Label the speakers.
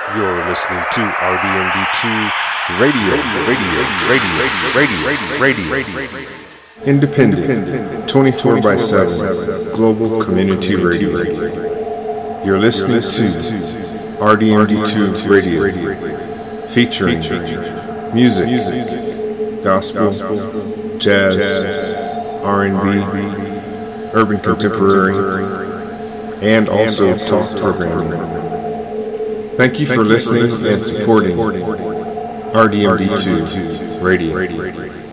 Speaker 1: You're listening to RDMD2 Radio.
Speaker 2: Independent, 24 by 7, Global Community Radio. You're listening to RDMD2 Radio, featuring music, gospel, jazz, R&B, urban contemporary, and also talk programming. Thank you for listening and supporting RDMD2 Radio.